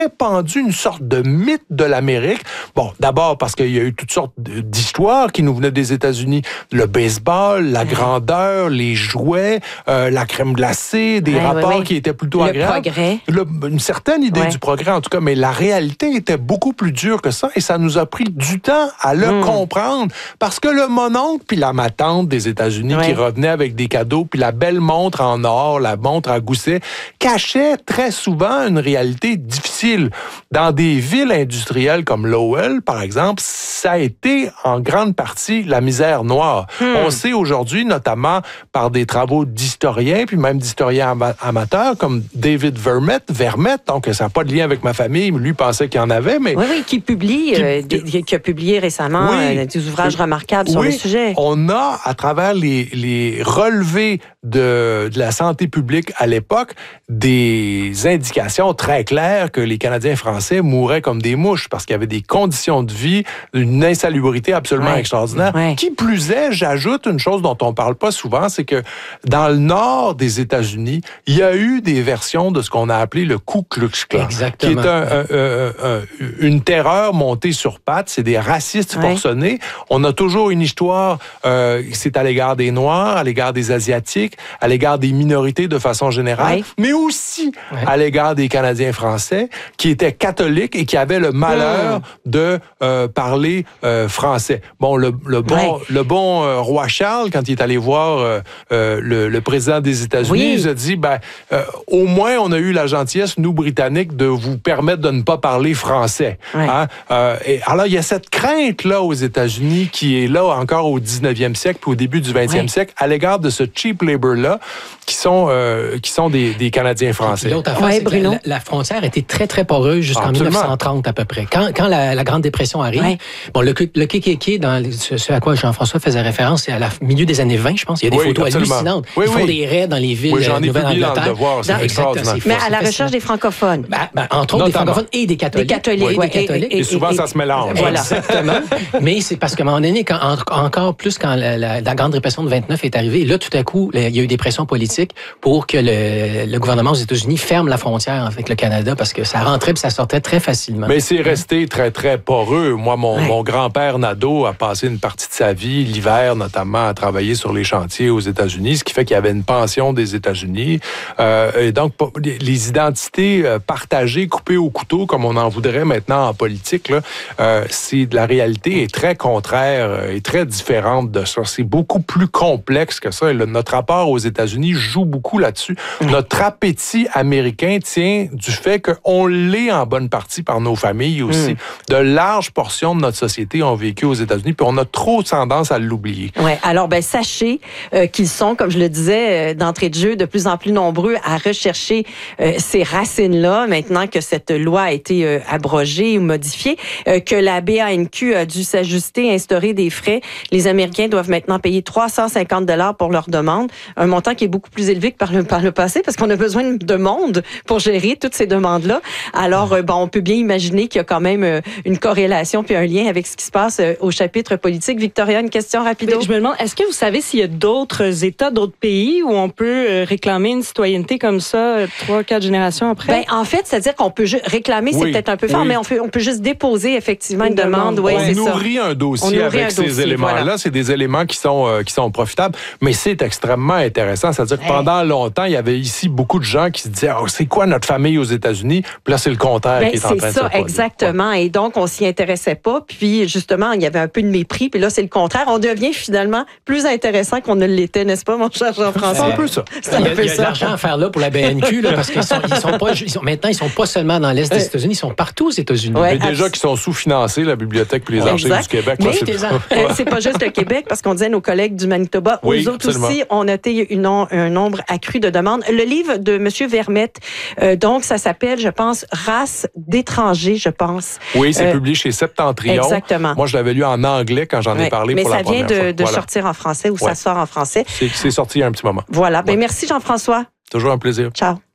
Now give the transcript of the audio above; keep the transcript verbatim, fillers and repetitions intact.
répandu une sorte de mythe de l'Amérique. Bon, d'abord parce qu'il y a eu toutes sortes d'histoires qui nous venaient des États-Unis. Le baseball, la ouais. grandeur, les jouets, euh, la crème glacée, des ouais, rapports ouais, ouais. qui étaient plutôt le agréables. Progrès. Le, une certaine idée ouais. du progrès, en tout cas, mais la réalité était beaucoup plus dure que ça et ça nous a pris du temps à le mmh. comprendre parce que le mononcle puis la matante des États-Unis ouais. qui revenait avec des cadeaux puis la belle montre en or, la montre à gousset, cachait très souvent une réalité difficile. Dans des villes industrielles comme Lowell, par exemple, ça a été en grande partie la misère noire. Hmm. On sait aujourd'hui, notamment par des travaux d'historiens, puis même d'historiens am- amateurs, comme David Vermette, Vermette, donc ça n'a pas de lien avec ma famille, mais lui pensait qu'il y en avait. Mais oui, oui, qui publie, qui, euh, des, qui a publié récemment oui, euh, des ouvrages remarquables oui, sur le sujet. On a, à travers les, les relevés de, de la santé publique à l'époque, des indications très claires que les Canadiens français mouraient comme des mouches parce qu'il y avait des conditions de vie, une insalubrité absolument ouais. extraordinaire. Ouais. Qui plus est, j'ajoute une chose dont on ne parle pas souvent, c'est que dans le nord des États-Unis, il y a eu des versions de ce qu'on a appelé le Ku Klux Klan, Exactement. qui est un, un, un, un, une terreur montée sur pattes. C'est des racistes ouais. forcenés. On a toujours une histoire, euh, c'est à l'égard des Noirs, à l'égard des Asiatiques, à l'égard des minorités de façon générale, ouais. mais aussi ouais. à l'égard des Canadiens français, qui étaient catholiques et qui avaient le malheur mmh. de euh, parler euh, français. Bon, le, le bon, ouais. le bon euh, roi Charles, quand il est allé voir euh, euh, le, le président des États-Unis, oui. il a dit, ben, euh, au moins, on a eu la gentillesse, nous, Britanniques, de vous permettre de ne pas parler français. Ouais. Hein? Euh, et alors, il y a cette crainte-là aux États-Unis qui est là encore au dix-neuvième siècle puis au début du vingtième ouais. siècle à l'égard de ce cheap labor-là qui sont, euh, qui sont des, des Canadiens français. L'autre affaire, ouais, c'est Bruno. que la, la frontière était très, très poreuse jusqu'en Absolument. mille neuf cent trente à peu près. Quand, quand la, la Grande Dépression arrive, ouais. bon, le, le K K K, dans ce, ce à quoi Jean-François faisait référence, c'est à la milieu des années vingt, je pense. Il y a des oui, photos absolument. hallucinantes. Oui, Ils font oui. des raids dans les villes oui, j'en ai Nouvelle-Angleterre. Dans le devoir, c'est extraordinaire. Mais à la recherche des francophones. Ben, ben, entre autres, Notamment. des francophones et des catholiques. Des catholiques, oui. ouais. des catholiques. Et, et, et souvent, et, ça se mélange. Voilà. Exactement. Mais c'est parce qu'à un moment donné, quand, en, encore plus quand la, la, la Grande Dépression de vingt-neuf est arrivée, là, tout à coup, il y a eu des pressions politiques pour que le, le gouvernement aux États-Unis ferme la frontière avec le Canada parce que ça rentrait et ça sortait très facilement. Mais c'est resté très, très poreux. Moi, mon, ouais. mon grand-père Nadeau a passé une partie de sa vie, l'hiver notamment, à travailler sur les chantiers aux États-Unis, ce qui fait qu'il y avait une pension des États-Unis. Euh, et donc, les identités partagées, coupées au couteau, comme on en voudrait maintenant en politique, là, euh, c'est de la réalité est très contraire et très différente de ça. C'est beaucoup plus complexe que ça. Et le, notre rapport aux États-Unis joue beaucoup là-dessus. Mmh. Notre appétit américain tient du fait qu'on l'est en bonne partie par nos familles aussi. Mmh. De larges portions de notre société ont vécu aux États-Unis, puis on a trop tendance à l'oublier. Ouais. Alors, ben sachez euh, qu'ils sont, comme je le disais, euh, d'entrée de jeu, de plus en plus nombreux à rechercher euh, ces racines-là, maintenant que cette loi a été euh, abrogée ou modifiée, euh, que la B A N Q a dû s'ajuster, instaurer des frais. Les Américains doivent maintenant payer trois cent cinquante dollars pour leur demande, un montant qui est beaucoup plus élevé que par le, par le passé, parce qu'on a besoin de monde pour gérer toutes ces demandes-là. Alors, euh, bon, on peut bien imaginer qu'il y a quand même euh, une corrélation puis un lien avec ce qui se passe euh, au chapitre politique. Victoria, une question rapide. Je me demande, est-ce que vous savez s'il y a d'autres États, d'autres pays où on peut euh, réclamer une citoyenneté comme ça euh, trois, quatre générations après? Ben, en fait, c'est-à-dire qu'on peut ju- réclamer, c'est oui, peut-être un peu fort, oui. mais on, fait, on peut juste déposer effectivement une, une demande. demande. Oui, on c'est nourrit ça. un dossier nourrit avec un ces dossier, éléments-là. voilà. C'est des éléments qui sont, euh, qui sont profitables, mais c'est extrêmement intéressant. C'est-à-dire que pendant longtemps, il y avait ici beaucoup de gens qui se disaient oh, « c'est quoi notre famille aux États-Unis? » Puis là, c'est le contraire ben, qui est en train c'est de se ça, produire. exactement. Ouais. Et donc, on s'y intéressait pas. Puis, justement, il y avait un peu de mépris. Puis là, c'est le contraire. On devient finalement plus intéressant qu'on ne l'était, n'est-ce pas, mon cher Jean-François? C'est un peu ça. C'est un peu ça. Il y a de l'argent à faire là pour la B N Q, là, parce qu'ils sont, ils sont pas, ils sont, maintenant, ils sont pas seulement dans l'Est des États-Unis, ils sont partout aux États-unis. Ouais, mais déjà qu'ils sont sous-financés, la bibliothèque et les archives du Québec. Mais Là, c'est... c'est pas juste le Québec, parce qu'on disait nos collègues du Manitoba, oui, aux autres absolument. aussi, ont noté une, un nombre accru de demandes. Le livre de M. Vermette, euh, donc, ça s'appelle, je pense, Race d'étrangers, je pense. Oui, c'est euh, publié chez Septentrion. Exactement. Moi, je l'avais lu en anglais quand j'en ai ouais. parlé mais pour la première fois. Mais ça vient de, de voilà. sortir en français ou ouais. ça sort en français. C'est, c'est sorti il y a un petit moment. Voilà. Ben, ouais. merci, Jean-François. Toujours un plaisir. Ciao.